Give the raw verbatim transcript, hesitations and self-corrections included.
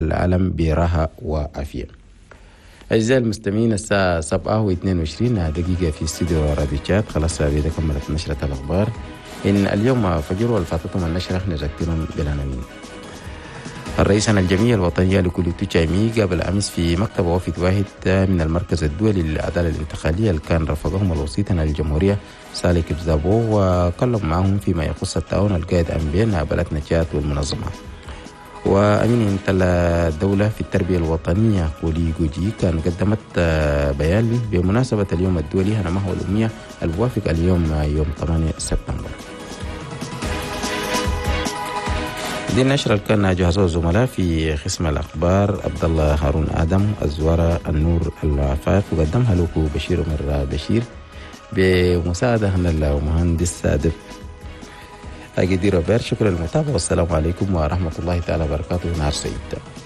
العالم براحة وعافية. أعزائي المستمعين، الساعة سبعة واثنين وعشرين دقيقة في استديو راديو تشات. خلاص بيدا كملت نشرة الأخبار. إن اليوم فجر والفاتتم النشرة نذكرهم بالعناوين. الرئيس الجمعية الوطنية لكل تشايمي قابل أمس في مكتب وفد واحد من المركز الدولي للعدالة الانتقالية اللي كان رافقهم الوسيط الجمهورية سالي كبزابو، وكلم معهم فيما يخص التعاون القائد بين بلدنا تشات والمنظمة. وأمين الدولة في التربية الوطنية كولي جوجي كان قدمت بيان بمناسبة اليوم الدولي هنمه والأمية الموافق اليوم يوم ثمانية سبتمبر. دي النشرة اللي كان جهزوها الزملاء في قسم الأخبار عبد الله هارون آدم، الزوارة النور العفاف، وقدمها لكم بشير عمر بشير بمساعدة من المهندس سادف أجدي روبرت. شكرا للمتابعة والسلام عليكم ورحمة الله تعالى وبركاته. نهار سعيد.